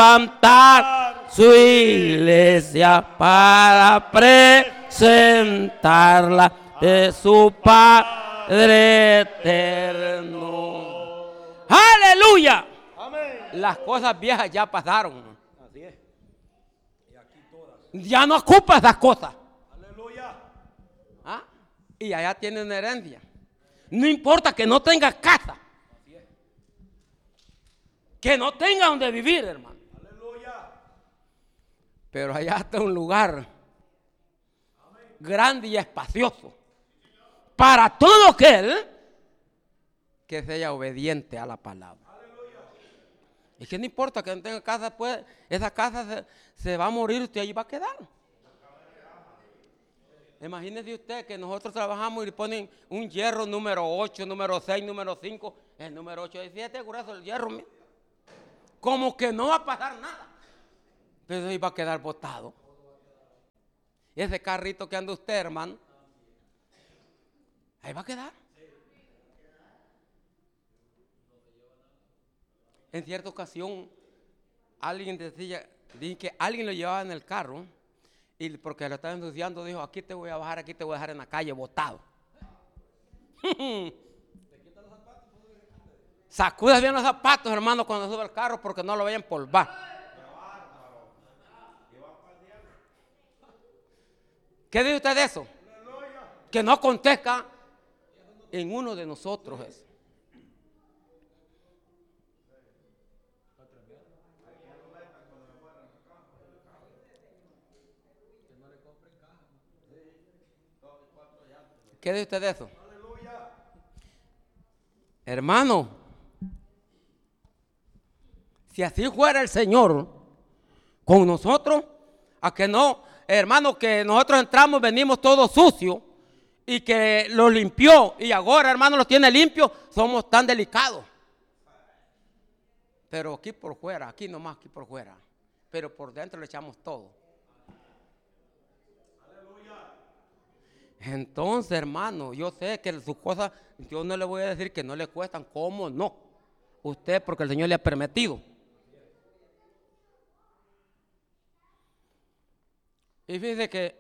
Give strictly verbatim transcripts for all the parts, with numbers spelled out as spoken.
levantar su iglesia para presentarla de su Padre eterno. ¡Aleluya! Amén. Las cosas viejas ya pasaron. Así es. Y aquí todas. Ya no ocupa esas cosas. Aleluya. ¿Ah? Y allá tiene una herencia. No importa que no tenga casa. Así es. Que no tenga donde vivir, hermano. Aleluya. Pero allá está un lugar grande y espacioso para todo aquel que sea obediente a la palabra. Y que no importa que no tenga casa, pues esa casa se, se va a morir, usted ahí va a quedar. Imagínese usted que nosotros trabajamos y le ponen un hierro número ocho, número seis, número cinco, el número ocho y siete, grueso el hierro. Como que no va a pasar nada, pero ahí va a quedar botado. Y ese carrito que anda usted, hermano, ahí va a quedar. En cierta ocasión, alguien decía, dije que alguien lo llevaba en el carro y porque lo estaba ensuciando, dijo, aquí te voy a bajar, aquí te voy a dejar en la calle botado. Sacuda bien los zapatos, hermano, cuando sube el carro porque no lo vayan a empolvar. ¿Qué dice usted de eso? Que no acontezca en uno de nosotros eso. ¿Qué dice usted de eso? Hermano, si así fuera el Señor con nosotros, a que no, hermano, que nosotros entramos, venimos todos sucios y que lo limpió y ahora, hermano, los tiene limpios, somos tan delicados. Pero aquí por fuera, aquí nomás, aquí por fuera, pero por dentro le echamos todo. Entonces, hermano, yo sé que sus cosas, yo no le voy a decir que no le cuestan, ¿cómo no? Usted, porque el Señor le ha permitido. Y fíjese que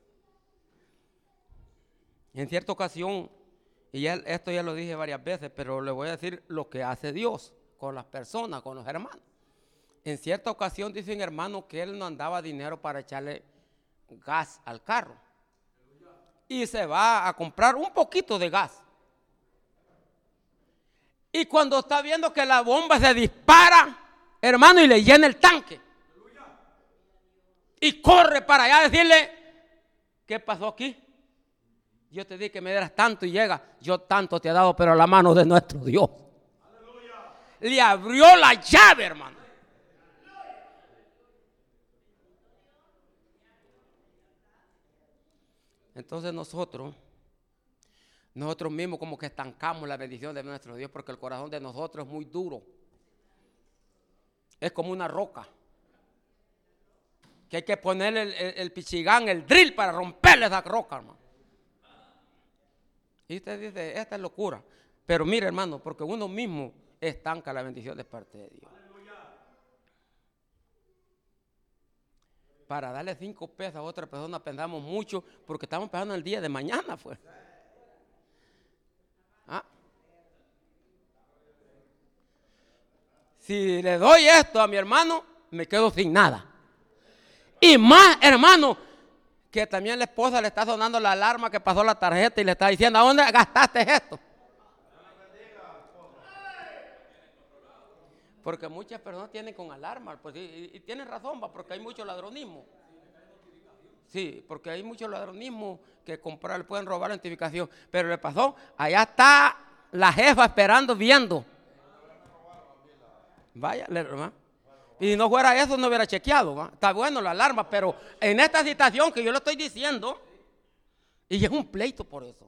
en cierta ocasión, y ya, esto ya lo dije varias veces, pero le voy a decir lo que hace Dios con las personas, con los hermanos. En cierta ocasión dicen, hermano, que él no andaba dinero para echarle gas al carro. Y se va a comprar un poquito de gas. Y cuando está viendo que la bomba se dispara, hermano, y le llena el tanque. Y corre para allá a decirle, ¿qué pasó aquí? Yo te dije que me dieras tanto y llega, yo tanto te he dado, pero a la mano de nuestro Dios. Aleluya. Le abrió la llave, hermano. Entonces nosotros, nosotros mismos como que estancamos la bendición de nuestro Dios porque el corazón de nosotros es muy duro. Es como una roca. Que hay que ponerle el, el, el pichigán, el drill para romperle esa roca, hermano. Y usted dice, esta es locura. Pero mire, hermano, porque uno mismo estanca la bendición de parte de Dios. Para darle cinco pesos a otra persona pensamos mucho porque estamos pensando en el día de mañana, pues. ¿Ah? Si le doy esto a mi hermano, me quedo sin nada. Y más, hermano, que también la esposa le está sonando la alarma que pasó la tarjeta y le está diciendo, ¿a dónde gastaste esto? Porque muchas personas tienen con alarma, pues, y, y tienen razón, va, porque hay mucho ladronismo. Sí, porque hay mucho ladronismo que comprar, le pueden robar la identificación. Pero le pasó, allá está la jefa esperando, viendo. Vaya, hermano. Y si no fuera eso, no hubiera chequeado, ¿va? Está bueno la alarma, pero en esta situación que yo le estoy diciendo, y es un pleito por eso.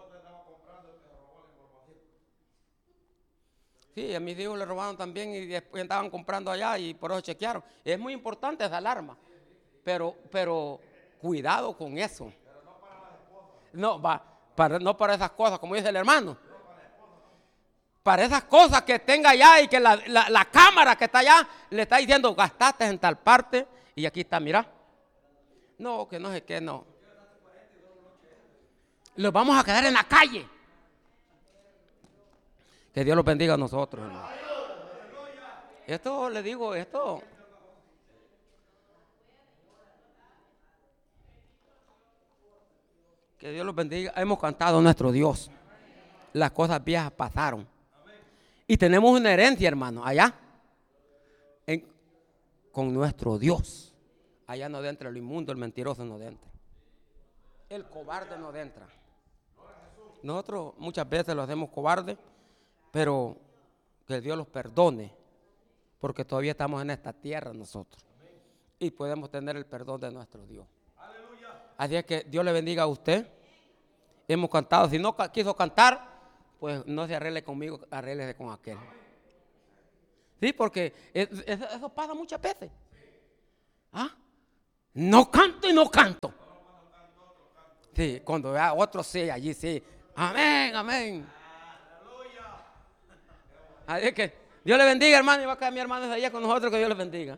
Sí, a mis hijos le robaron también y después andaban comprando allá y por eso chequearon. Es muy importante esa alarma, pero, pero cuidado con eso. No, va, para, no para esas cosas, como dice el hermano. para esas cosas que tenga allá y que la, la, la cámara que está allá le está diciendo gastaste en tal parte y aquí está, mira. No, que no sé qué, no. Los vamos a quedar en la calle. Que Dios los bendiga a nosotros, hermano. Esto le digo, esto. Que Dios los bendiga. Hemos cantado a nuestro Dios. Las cosas viejas pasaron. Y tenemos una herencia, hermano, allá. En, con nuestro Dios. Allá no entra el inmundo, el mentiroso no entra. El cobarde no entra. Nosotros muchas veces lo hacemos cobarde, pero que Dios los perdone, porque todavía estamos en esta tierra nosotros. Y podemos tener el perdón de nuestro Dios. Así es que Dios le bendiga a usted. Hemos cantado. Si no quiso cantar, pues no se arregle conmigo, arréglese con aquel. Sí, porque eso, eso pasa muchas veces. ¿Ah? No canto y no canto. Sí, cuando vea otro sí, allí sí. Amén, amén. Así es que Dios le bendiga, hermano. Y va a quedar mi hermano de allá con nosotros, que Dios le bendiga.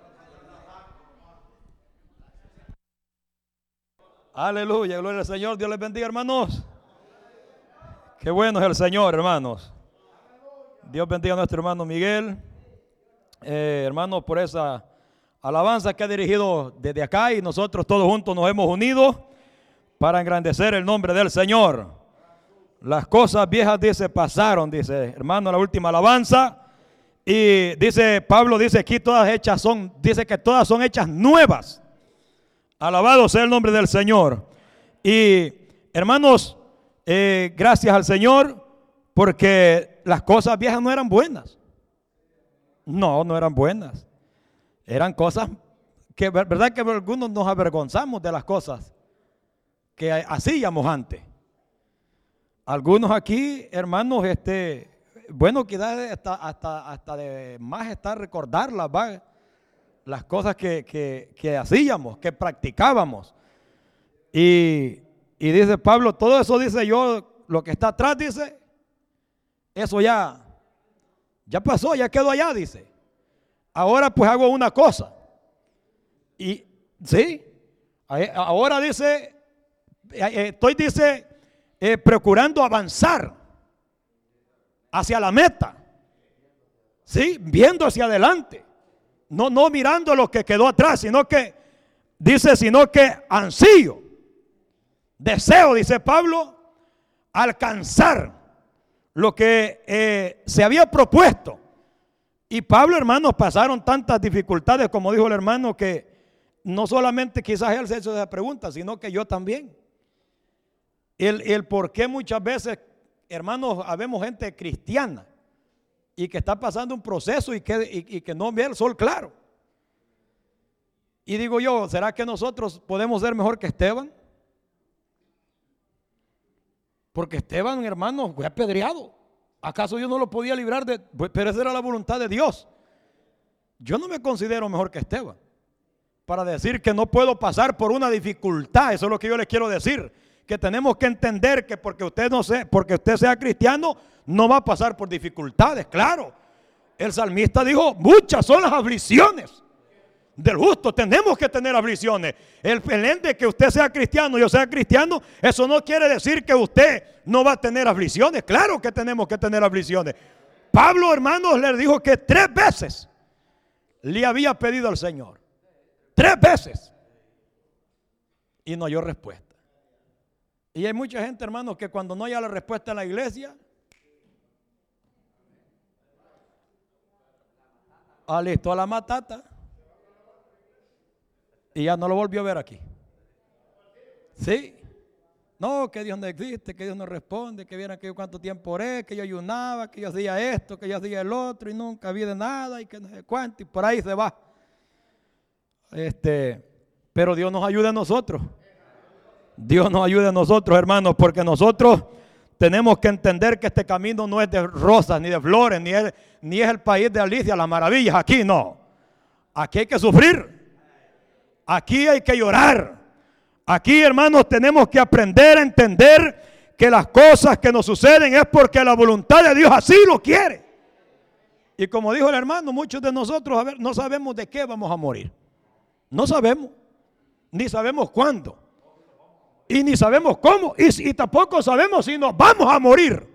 Aleluya, gloria al Señor. Dios les bendiga, hermanos. Qué bueno es el Señor, hermanos. Dios bendiga a nuestro hermano Miguel. Eh, hermanos, por esa alabanza que ha dirigido desde acá, y nosotros todos juntos nos hemos unido para engrandecer el nombre del Señor. Las cosas viejas, dice, pasaron, dice, hermano, la última alabanza. Y dice, Pablo dice aquí todas hechas son, dice que todas son hechas nuevas. Alabado sea el nombre del Señor. Y hermanos, eh, gracias al Señor, porque las cosas viejas no eran buenas. No, no eran buenas. Eran cosas que, verdad que algunos nos avergonzamos de las cosas que hacíamos antes. Algunos aquí, hermanos, este, bueno, quizás hasta, hasta, hasta de más está recordarlas, ¿va? Las cosas que, que, que hacíamos, que practicábamos. Y, y dice Pablo, todo eso, dice yo, lo que está atrás, dice, eso ya, ya pasó, ya quedó allá, dice. Ahora pues hago una cosa. Y, sí, ahora dice, estoy, dice, eh, procurando avanzar hacia la meta. Sí, viendo hacia adelante. No, no mirando lo que quedó atrás, sino que, dice, sino que ansío, deseo, dice Pablo, alcanzar lo que eh, se había propuesto. Y Pablo, hermanos, pasaron tantas dificultades, como dijo el hermano, que no solamente quizás él se hizo esa pregunta, sino que yo también. El, el por qué muchas veces, hermanos, habemos gente cristiana y que está pasando un proceso y que, y, y que no ve el sol claro. Y digo yo, ¿será que nosotros podemos ser mejor que Esteban? Porque Esteban, hermano, fue apedreado. ¿Acaso yo no lo podía librar de? Pero esa era la voluntad de Dios. Yo no me considero mejor que Esteban para decir que no puedo pasar por una dificultad. Eso es lo que yo les quiero decir, que tenemos que entender que porque usted no sea, porque usted sea cristiano, no va a pasar por dificultades. Claro, el salmista dijo, muchas son las aflicciones del justo. Tenemos que tener aflicciones. El hecho de que usted sea cristiano, yo sea cristiano, eso no quiere decir que usted no va a tener aflicciones. Claro que tenemos que tener aflicciones. Pablo, hermanos, le dijo que tres veces le había pedido al Señor. Tres veces. Y no halló respuesta. Y hay mucha gente, hermanos, que cuando no haya la respuesta en la iglesia, alistó a la matata y ya no lo volvió a ver aquí. Sí. No, que Dios no existe, que Dios no responde, que vieran que yo cuánto tiempo oré, que yo ayunaba, que yo hacía esto, que yo hacía el otro y nunca vi de nada y que no sé cuánto, y por ahí se va. Este, pero Dios nos ayuda a nosotros. Dios nos ayuda a nosotros, hermanos, porque nosotros tenemos que entender que este camino no es de rosas ni de flores, ni es, ni es el país de Alicia, las maravillas. Aquí no. Aquí hay que sufrir. Aquí hay que llorar. Aquí, hermanos, tenemos que aprender a entender que las cosas que nos suceden es porque la voluntad de Dios así lo quiere. Y como dijo el hermano, muchos de nosotros a ver, no sabemos de qué vamos a morir. No sabemos, ni sabemos cuándo, y ni sabemos cómo, y, y tampoco sabemos si nos vamos a morir.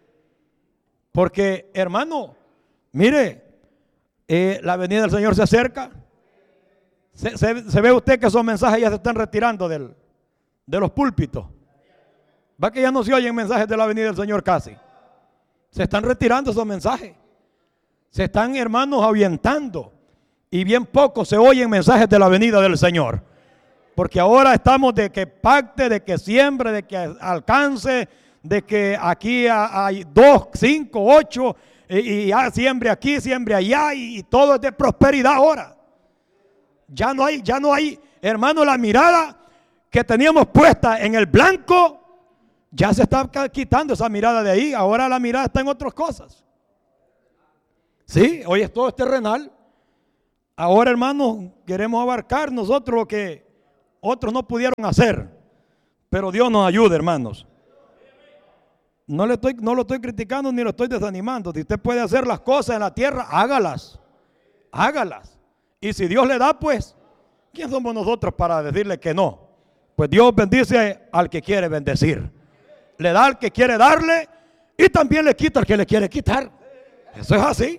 Porque, hermano, mire, eh, la venida del Señor se acerca. Se, se, se ve usted que esos mensajes ya se están retirando del, de los púlpitos. Va que ya no se oyen mensajes de la venida del Señor casi. Se están retirando esos mensajes. Se están, hermanos, ahuyentando. Y bien poco se oyen mensajes de la venida del Señor. Porque ahora estamos de que pacte, de que siembre, de que alcance, de que aquí hay dos, cinco, ocho, y, y ya siembre aquí, siembre allá, y, y todo es de prosperidad ahora. Ya no hay, ya no hay, hermano, la mirada que teníamos puesta en el blanco, ya se está quitando esa mirada de ahí. Ahora la mirada está en otras cosas. Sí, hoy es todo es terrenal. Ahora, hermanos, queremos abarcar nosotros lo que otros no pudieron hacer. Pero Dios nos ayude, hermanos. No, le estoy, no lo estoy criticando ni lo estoy desanimando. Si usted puede hacer las cosas en la tierra, hágalas. Hágalas. Y si Dios le da, pues, ¿quién somos nosotros para decirle que no? Pues Dios bendice al que quiere bendecir. Le da al que quiere darle y también le quita al que le quiere quitar. Eso es así.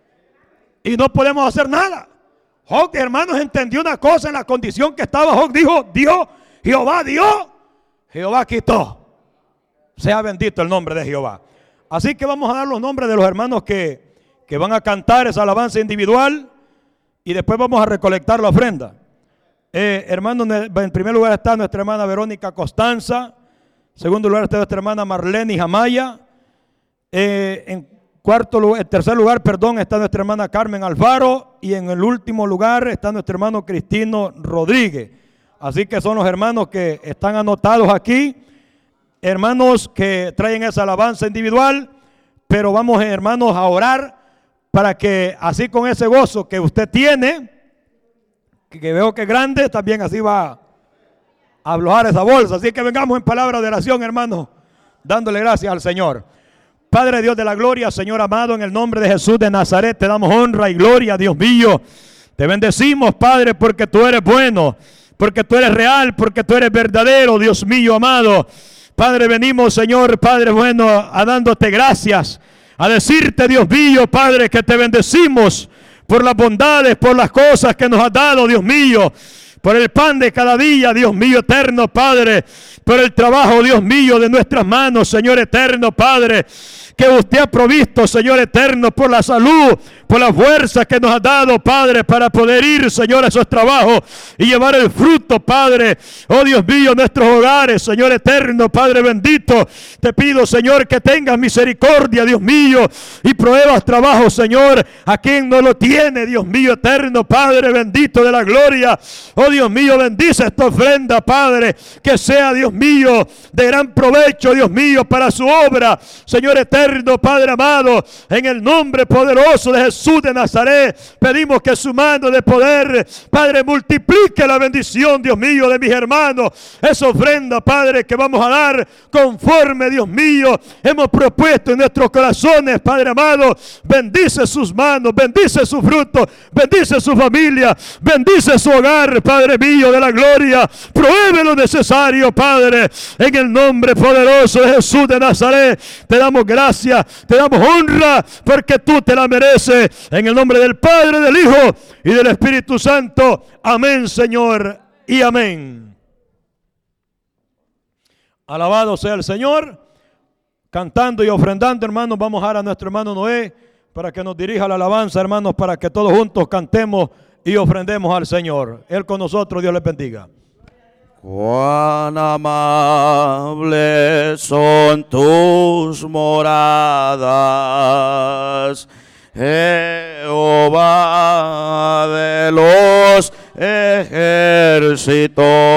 Y no podemos hacer nada. Job, hermanos, entendió una cosa en la condición que estaba. Job dijo, Dios, Jehová dio, Jehová quitó. Sea bendito el nombre de Jehová. Así que vamos a dar los nombres de los hermanos que, que van a cantar esa alabanza individual. Y después vamos a recolectar la ofrenda. Eh, hermano, en primer lugar está nuestra hermana Verónica Costanza. En segundo lugar está nuestra hermana Marlene Jamaya. Eh, en cuarto lugar, en tercer lugar, perdón, está nuestra hermana Carmen Alfaro. Y en el último lugar está nuestro hermano Cristino Rodríguez. Así que son los hermanos que están anotados aquí. Hermanos que traen esa alabanza individual. Pero vamos, hermanos, a orar para que así con ese gozo que usted tiene, que veo que es grande, también así va a aflojar esa bolsa. Así que vengamos en palabra de oración, hermanos, dándole gracias al Señor. Padre Dios de la gloria, Señor amado, en el nombre de Jesús de Nazaret, te damos honra y gloria, Dios mío. Te bendecimos, Padre, porque tú eres bueno, porque tú eres real, porque tú eres verdadero, Dios mío amado. Padre, venimos, Señor, Padre bueno, a dándote gracias. A decirte, Dios mío, Padre, que te bendecimos por las bondades, por las cosas que nos has dado, Dios mío, por el pan de cada día, Dios mío eterno, Padre, por el trabajo, Dios mío, de nuestras manos, Señor eterno, Padre, que usted ha provisto, Señor eterno, por la salud, por la fuerza que nos ha dado, Padre, para poder ir, Señor, a esos trabajos y llevar el fruto, Padre. Oh Dios mío, nuestros hogares, Señor eterno, Padre bendito, te pido, Señor, que tengas misericordia, Dios mío, y pruebas trabajo, Señor, a quien no lo tiene, Dios mío eterno, Padre bendito de la gloria. Oh Dios mío, bendice esta ofrenda, Padre, que sea, Dios mío, de gran provecho, Dios mío, para su obra, Señor eterno, Padre amado, en el nombre poderoso de Jesús de Nazaret, pedimos que su mano de poder, Padre, multiplique la bendición, Dios mío, de mis hermanos, esa ofrenda, Padre, que vamos a dar conforme, Dios mío, hemos propuesto en nuestros corazones, Padre amado. Bendice sus manos, bendice su fruto, bendice su familia, bendice su hogar, Padre mío de la gloria, provee lo necesario, Padre, en el nombre poderoso de Jesús de Nazaret. Te damos gracias, te damos honra, porque tú te la mereces, en el nombre del Padre, del Hijo y del Espíritu Santo. Amén, Señor, y amén. Alabado sea el Señor. Cantando y ofrendando, hermanos, vamos a dar a nuestro hermano Noé para que nos dirija la alabanza, hermanos, para que todos juntos cantemos y ofrendemos al Señor. Él con nosotros, Dios les bendiga. Cuán amables son tus moradas, Jehová de los ejércitos.